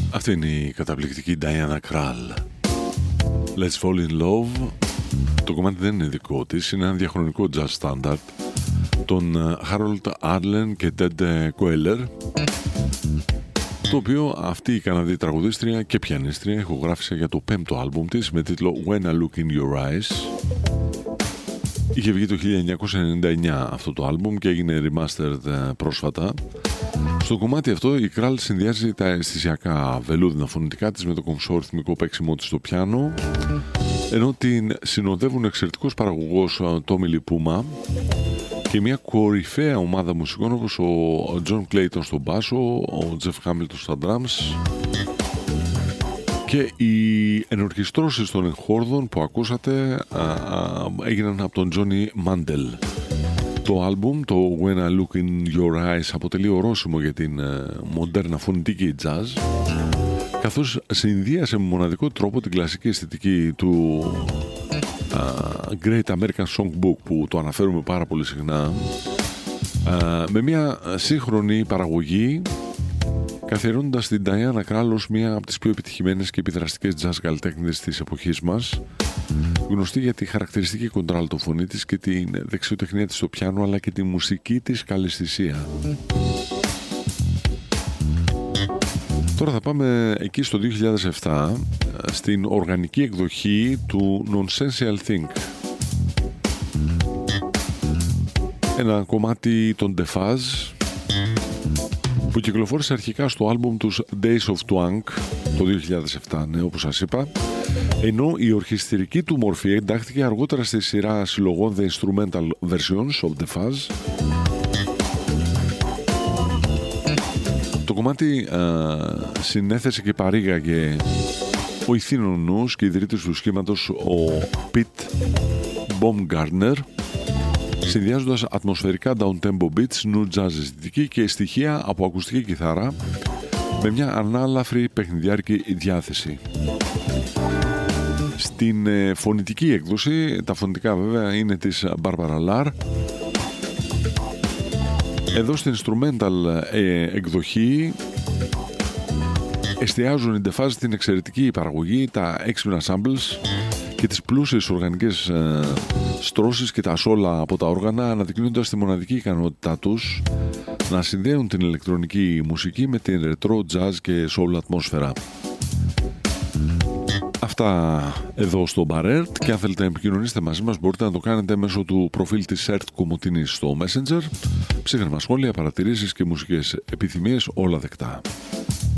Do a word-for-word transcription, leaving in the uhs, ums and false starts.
Αυτή είναι η καταπληκτική Diana Krall. Let's Fall in Love. Το κομμάτι δεν είναι δικό της, είναι ένα διαχρονικό jazz standard των Harold Arlen και Ted Koehler, το οποίο αυτή η Καναδή τραγουδίστρια και πιανίστρια ηχογράφησε για το πέμπτο άλμπουμ της με τίτλο When I Look in Your Eyes. Είχε βγει το χίλια εννιακόσια ενενήντα εννιά αυτό το άλμπουμ και έγινε remastered πρόσφατα. Στο κομμάτι αυτό η Krall συνδυάζει τα αισθησιακά βελούδινα φωνητικά της με το κομψό ρυθμικό παίξιμό της στο πιάνο, ενώ την συνοδεύουν εξαιρετικός παραγωγός Tommy Lee Puma και μια κορυφαία ομάδα μουσικών όπως ο John Clayton στο μπάσο, ο Jeff Hamilton στα drums και οι ενορχιστρώσεις των εγχόρδων που ακούσατε α, α, έγιναν από τον Johnny Mandel. Το άλμπουμ, το When I Look in Your Eyes, αποτελεί ορόσημο για την ε, μοντέρνα φωνητική jazz, καθώς συνδύασε με μοναδικό τρόπο την κλασική αισθητική του uh, Great American Songbook, που το αναφέρουμε πάρα πολύ συχνά, uh, με μια σύγχρονη παραγωγή, καθιερώνοντας την Diana Krall ως μια από τις πιο επιτυχημένες και επιδραστικές jazz καλλιτέχνηδες της εποχής μας, γνωστή για τη χαρακτηριστική κοντράλτο φωνή της και την δεξιοτεχνία της στο πιάνο, αλλά και τη μουσική της καλλαισθησία. Τώρα θα πάμε εκεί στο δύο χιλιάδες επτά, στην οργανική εκδοχή του Nonsensical Think. Ένα κομμάτι των The Fuzz που κυκλοφόρησε αρχικά στο άλμπουμ τους Days of Twang το δύο χιλιάδες επτά, ναι, όπως σας είπα, ενώ η ορχιστρική του μορφή εντάχθηκε αργότερα στη σειρά συλλογών The Instrumental Versions of The Fuzz. Το κομμάτι α, συνέθεσε και παρήγαγε ο ηθήνων νους και ιδρύτης του σχήματος ο Pete Baumgartner, συνδυάζοντας ατμοσφαιρικά down-tempo beats, new jazz αισθητική και στοιχεία από ακουστική κιθάρα με μια ανάλαφρη παιχνιδιάρικη διάθεση. Στην ε, φωνητική έκδοση, τα φωνητικά βέβαια είναι της Barbara Lahr. Εδώ στην instrumental ε, εκδοχή εστιάζουν οι The Fuzz στην εξαιρετική παραγωγή, τα έξυπνα samples και τις πλούσιες οργανικές ε, στρώσεις και τα σόλα από τα όργανα, αναδεικνύοντας τη μοναδική ικανότητά τους να συνδέουν την ηλεκτρονική μουσική με την retro jazz και soul ατμόσφαιρα. Αυτά εδώ στο Barert, και αν θέλετε να επικοινωνήσετε μαζί μας μπορείτε να το κάνετε μέσω του προφίλ της Ερτ Κομωτινής στο Messenger. Ψύχρεμα σχόλια, παρατηρήσεις και μουσικές επιθυμίες όλα δεκτά.